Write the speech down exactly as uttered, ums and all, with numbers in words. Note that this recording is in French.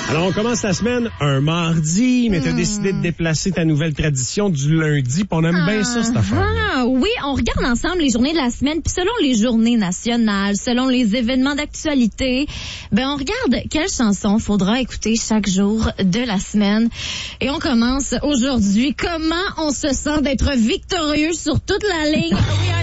Alors, on commence la semaine un mardi, mais t'as mmh. décidé de déplacer ta nouvelle tradition du lundi, puis on aime ah, bien ça, cette affaire. Ah, oui, on regarde ensemble les journées de la semaine, puis selon les journées nationales, selon les événements d'actualité, ben on regarde quelle chanson faudra écouter chaque jour de la semaine. Et on commence aujourd'hui. Comment on se sent d'être victorieux sur toute la ligne?